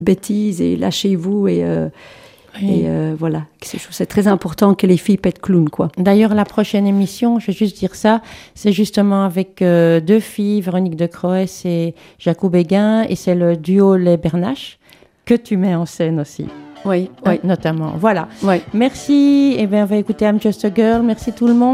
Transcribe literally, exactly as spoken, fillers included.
bêtises et lâchez-vous et... Euh, Oui. Et euh, voilà, c'est, c'est très important que les filles pètent clown, quoi. D'ailleurs, la prochaine émission, je vais juste dire ça, c'est justement avec euh, deux filles, Véronique de Croès et Jaco Béguin, et c'est le duo Les Bernaches que tu mets en scène aussi. Oui, Hein, oui. notamment. Voilà. Oui. Merci. Eh bien, on va écouter I'm Just a Girl. Merci tout le monde.